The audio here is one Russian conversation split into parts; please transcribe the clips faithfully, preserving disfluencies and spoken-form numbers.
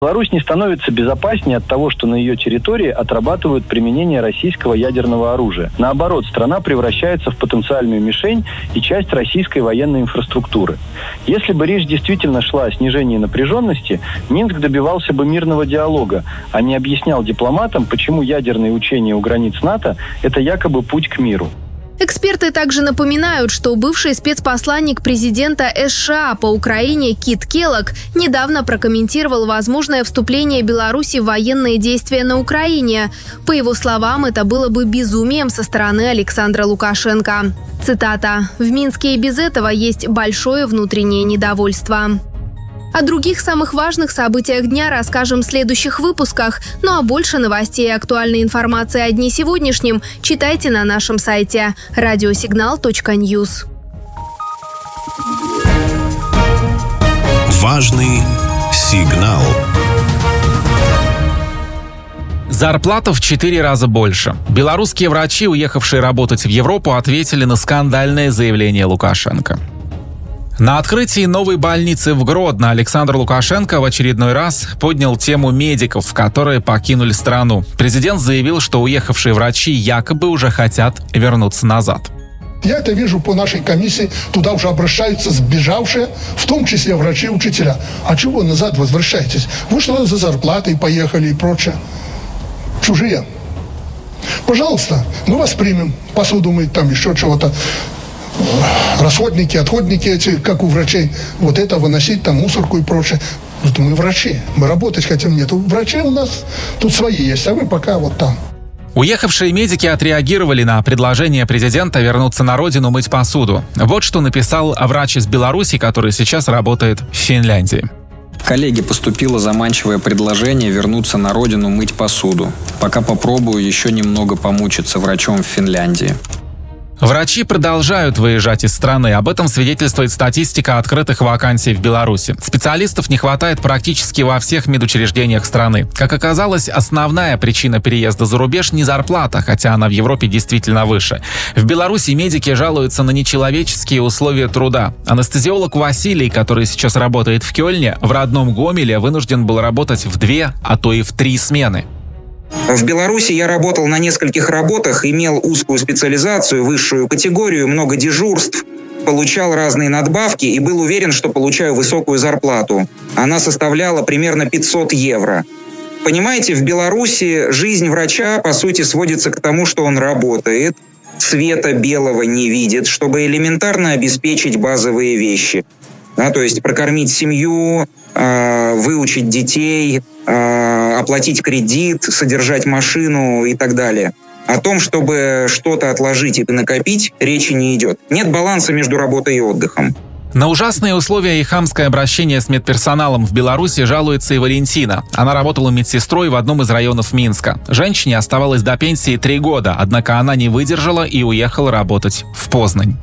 Беларусь не становится безопаснее от того, что на ее территории отрабатывают применение российского ядерного оружия. Наоборот, страна превращается в потенциальную мишень и часть российской военной инфраструктуры. Если бы речь действительно шла о снижении напряженности, Минск добивался бы мирного диалога, а не объяснял дипломатам, почему ядерные учения у границ НАТО – это якобы путь к миру. Эксперты также напоминают, что бывший спецпосланник президента США по Украине Кит Келлог недавно прокомментировал возможное вступление Беларуси в военные действия на Украине. По его словам, это было бы безумием со стороны Александра Лукашенко. Цитата: «В Минске и без этого есть большое внутреннее недовольство». О других самых важных событиях дня расскажем в следующих выпусках. Ну а больше новостей и актуальной информации о дне сегодняшнем читайте на нашем сайте радиосигнал точка ньюс. Важный сигнал. Зарплата в четыре раза больше. Белорусские врачи, уехавшие работать в Европу, ответили на скандальное заявление Лукашенко. На открытии новой больницы в Гродно Александр Лукашенко в очередной раз поднял тему медиков, которые покинули страну. Президент заявил, что уехавшие врачи якобы уже хотят вернуться назад. Я это вижу по нашей комиссии, туда уже обращаются сбежавшие, в том числе врачи и учителя. А чего назад возвращаетесь? Вы что, за зарплатой поехали и прочее? Чужие. Пожалуйста, мы вас примем. Посуду мыть, там еще чего-то. Расходники, отходники эти, как у врачей, вот это выносить, там мусорку и прочее. Это мы врачи, мы работать хотим. Нет, врачи у нас тут свои есть, а вы пока вот там. Уехавшие медики отреагировали на предложение президента вернуться на родину мыть посуду. Вот что написал врач из Беларуси, который сейчас работает в Финляндии. Коллеге поступило заманчивое предложение вернуться на родину мыть посуду. Пока попробую еще немного помучиться врачом в Финляндии. Врачи продолжают выезжать из страны. Об этом свидетельствует статистика открытых вакансий в Беларуси. Специалистов не хватает практически во всех медучреждениях страны. Как оказалось, основная причина переезда за рубеж не зарплата, хотя она в Европе действительно выше. В Беларуси медики жалуются на нечеловеческие условия труда. Анестезиолог Василий, который сейчас работает в Кёльне, в родном Гомеле вынужден был работать в две, а то и в три смены. В Беларуси я работал на нескольких работах, имел узкую специализацию, высшую категорию, много дежурств, получал разные надбавки и был уверен, что получаю высокую зарплату. Она составляла примерно пятьсот евро. Понимаете, в Беларуси жизнь врача, по сути, сводится к тому, что он работает, света белого не видит, чтобы элементарно обеспечить базовые вещи. Да, то есть прокормить семью, э, выучить детей, э, оплатить кредит, содержать машину и так далее. О том, чтобы что-то отложить и накопить, речи не идет. Нет баланса между работой и отдыхом. На ужасные условия и хамское обращение с медперсоналом в Беларуси жалуется и Валентина. Она работала медсестрой в одном из районов Минска. Женщине оставалось до пенсии три года, однако она не выдержала и уехала работать в Познань.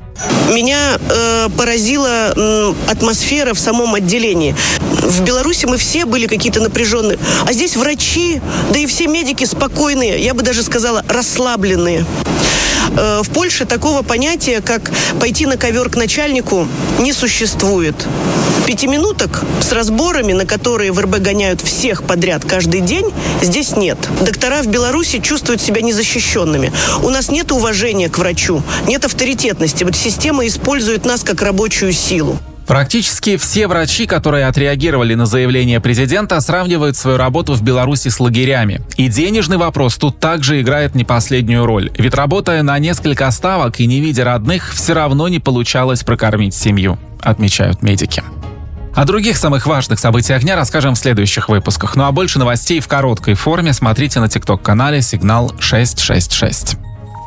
Меня э, поразила э, атмосфера в самом отделении. В Беларуси мы все были какие-то напряженные, а здесь врачи, да и все медики спокойные, я бы даже сказала, расслабленные. Э, в Польше такого понятия, как пойти на ковер к начальнику, не существует. Пятиминуток с разборами, на которые в эр бэ гоняют всех подряд каждый день, здесь нет. Доктора в Беларуси чувствуют себя незащищенными. У нас нет уважения к врачу, нет авторитетности. Вот система использует нас как рабочую силу. Практически все врачи, которые отреагировали на заявление президента, сравнивают свою работу в Беларуси с лагерями. И денежный вопрос тут также играет не последнюю роль. Ведь работая на несколько ставок и не видя родных, все равно не получалось прокормить семью, отмечают медики. О других самых важных событиях дня расскажем в следующих выпусках. Ну а больше новостей в короткой форме смотрите на тикток-канале «Сигнал шестьсот шестьдесят шесть».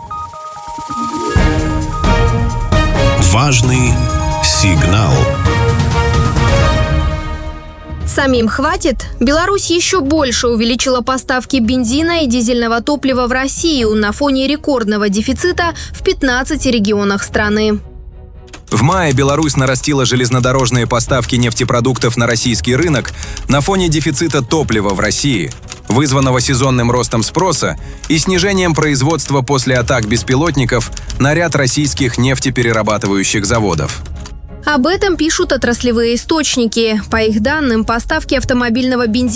Важный сигнал. Самим хватит? Беларусь еще больше увеличила поставки бензина и дизельного топлива в Россию на фоне рекордного дефицита в пятнадцати регионах страны. В мае Беларусь нарастила железнодорожные поставки нефтепродуктов на российский рынок на фоне дефицита топлива в России, вызванного сезонным ростом спроса и снижением производства после атак беспилотников на ряд российских нефтеперерабатывающих заводов. Об этом пишут отраслевые источники. По их данным, поставки автомобильного бензина